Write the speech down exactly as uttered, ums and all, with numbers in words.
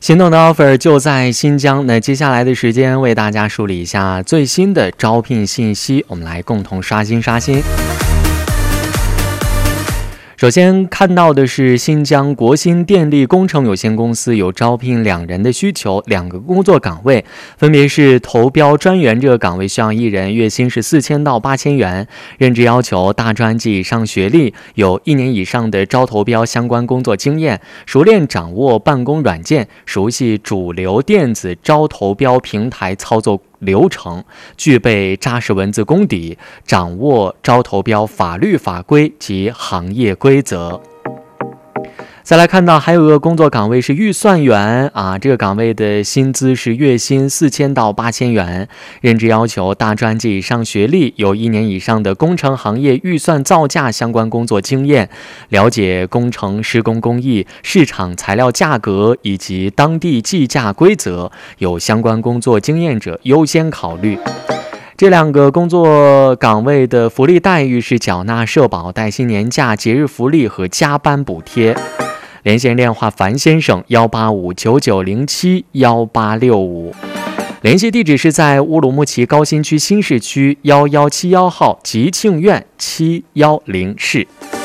心动的 offer 就在新疆。那接下来的时间为大家梳理一下最新的招聘信息，我们来共同刷新刷新。首先看到的是新疆国新电力工程有限公司有招聘两人的需求，两个工作岗位，分别是投标专员，这个岗位需要一人，月薪是四千到八千元，任职要求大专及以上学历，有一年以上的招投标相关工作经验，熟练掌握办公软件，熟悉主流电子招投标平台操作流程，具备扎实文字功底，掌握招投标法律法规及行业规则。再来看到还有一个工作岗位是预算员啊，这个岗位的薪资是月薪四千到八千元，任职要求大专及以上学历，有一年以上的工程行业预算造价相关工作经验，了解工程施工工艺、市场材料价格以及当地计价规则，有相关工作经验者优先考虑。这两个工作岗位的福利待遇是缴纳社保、带薪年假、节日福利和加班补贴。连线电话樊先生幺八五九九零七幺八六五，联系地址是在乌鲁木齐高新区新市区幺幺七幺号吉庆苑七幺零室。